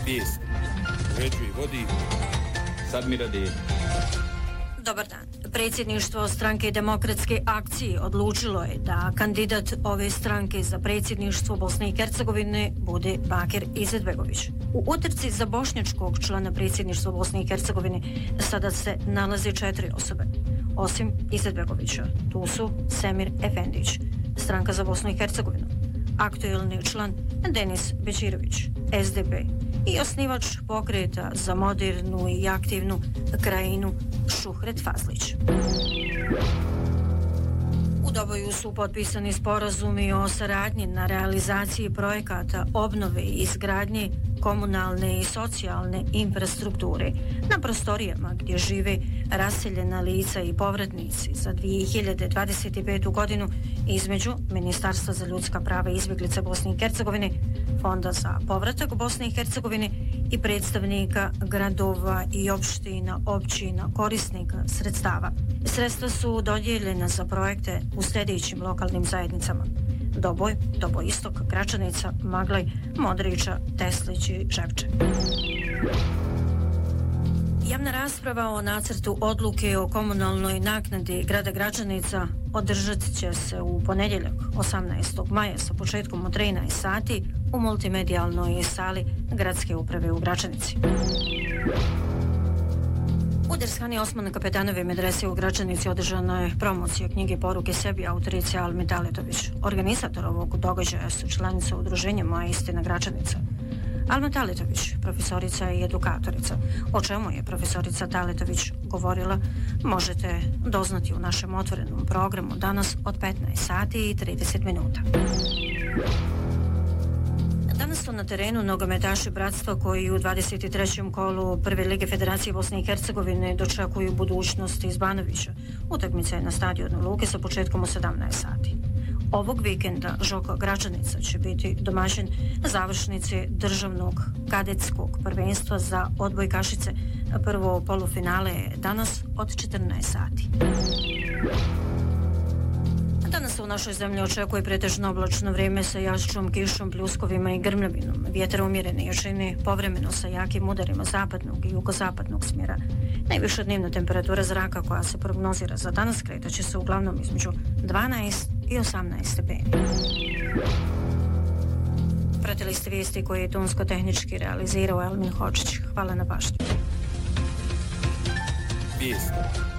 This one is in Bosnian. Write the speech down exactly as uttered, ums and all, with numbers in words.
Vijest. Uređuje vodi. Sadmira Deli. Dobar dan. Predsjedništvo stranke Demokratske akcije odlučilo je da kandidat ove stranke za predsjedništvo Bosne i Hercegovine bude Bakir Izetbegović. U utrci za bošnjačkog člana predsjedništva Bosne i Hercegovine sada se nalaze četiri osobe. Osim Izetbegovića, tu su Semir Efendić, stranka za Bosnu i Hercegovinu, aktuelni član Denis Bećirović, S D P, i osnivač pokreta za modernu i aktivnu krajinu Šuhret Fazlić. U Doboju su potpisani sporazumi o saradnji na realizaciji projekata obnove i izgradnje komunalne i socijalne infrastrukture na prostorijama gdje žive raseljena lica i povratnici za dvije hiljade dvadeset petu. godinu između Ministarstva za ljudska prava i izbjeglice Bosne i Hercegovine, Fonda za povratak Bosne i Hercegovine i predstavnika gradova i opština, općina, korisnika sredstava. Sredstva su dodijeljena za projekte u sljedećim lokalnim zajednicama: Doboj, Doboj Istok, Gračanica, Maglaj, Modrića, Teslić i Žepče. Javna rasprava o nacrtu odluke o komunalnoj naknadi grada Gračanica održat će se u ponedjeljak osamnaestog maja sa početkom od trinaest sati u multimedijalnoj sali Gradske uprave u Gračanici. U Dershani Osman Kapetanove medrese u Gračanici održana je promocija knjige Poruke sebi autorice Alme Taletović. Organizator ovog događaja su članica udruženja Moja istina Gračanica. Alma Taletović, profesorica i edukatorica. O čemu je profesorica Taletović govorila, možete doznati u našem otvorenom programu danas od petnaest sati i trideset minuta. Danas su na terenu nogometaši Bratstva koji u dvadeset trećem kolu Prve lige Federacije Bosne i Hercegovine dočekuju budućnost iz Banovića. Utakmica je na stadionu Luke sa početkom u sedamnaest sati. Ovog vikenda Žoko Gračanica će biti domaćin završnice državnog kadetskog prvenstva za odbojkašice. Prvo polufinale je danas od četrnaest sati. Danas se u našoj zemlji očekuje pretežno oblačno vrijeme sa jačom kišom, pljuskovima i grmljavinom. Vjetar umjerene jačine, povremeno sa jakim udarima zapadnog i jugozapadnog smjera. Najviša dnevna temperatura zraka koja se prognozira za danas kretaće se uglavnom između dvanaest i osamnaest stepeni. Pratili ste vijesti koje je tonsko-tehnički realizirao Elmin Hočić. Hvala na pažnju. Vijesti.